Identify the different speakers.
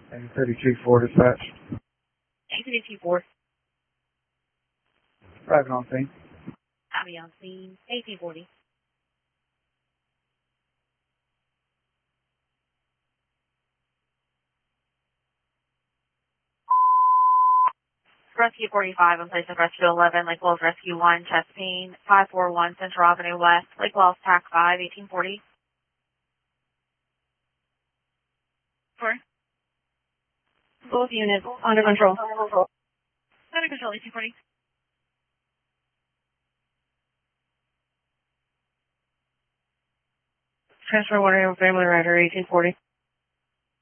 Speaker 1: And 32-4 dispatch.
Speaker 2: 32-4.
Speaker 1: Driving on scene.
Speaker 2: Copy on scene. 1840. Rescue 45 in place of Rescue 11, Lake Wells Rescue 1, chest pain, 541 Central Avenue West, Lake Wells TAC 5, 1840. Sorry? Both units under control. Under control, 1840. Transfer 1 family rider, 1840.